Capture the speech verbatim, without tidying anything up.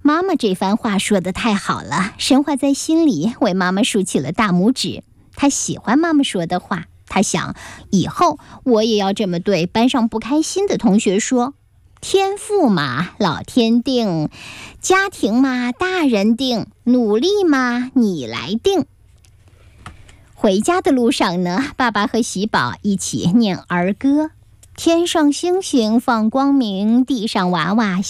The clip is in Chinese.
妈妈这番话说得太好了，神话在心里为妈妈竖起了大拇指。他喜欢妈妈说的话，他想以后我也要这么对班上不开心的同学说。天赋嘛，老天定；家庭嘛，大人定；努力嘛，你来定。回家的路上呢，爸爸和喜宝一起念儿歌。天上星星放光明，地上娃娃